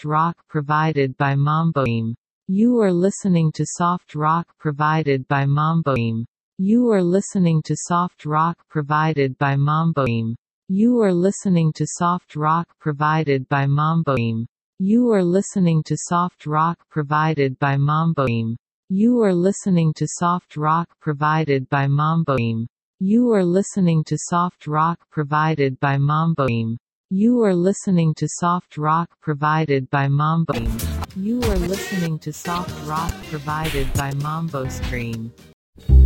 soft rock provided by Mamboim. You are listening to soft rock provided by Mamboim. You are listening to soft rock provided by Mamboim. You are listening to soft rock provided by Mamboim. You are listening to soft rock provided by Mamboim. You are listening to soft rock provided by Mamboim. You are listening to soft rock provided by Mamboim. You are listening to soft rock provided by Mamboim. You are listening to soft rock provided by Mambo Scream.